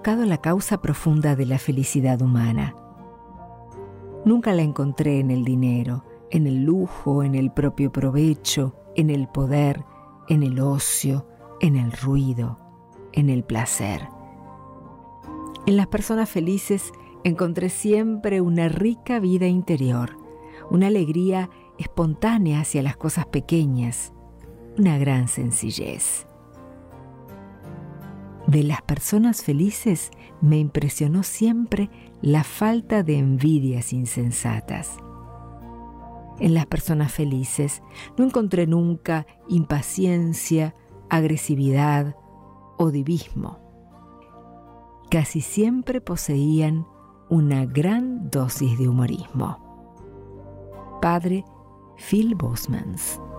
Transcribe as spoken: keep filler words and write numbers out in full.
buscado la causa profunda de la felicidad humana. Nunca la encontré en el dinero, en el lujo, en el propio provecho, en el poder, en el ocio, en el ruido, en el placer. En las personas felices encontré siempre una rica vida interior, una alegría espontánea hacia las cosas pequeñas, una gran sencillez. De las personas felices me impresionó siempre la falta de envidias insensatas. En las personas felices no encontré nunca impaciencia, agresividad o divismo. Casi siempre poseían una gran dosis de humorismo. Padre Phil Bosmans.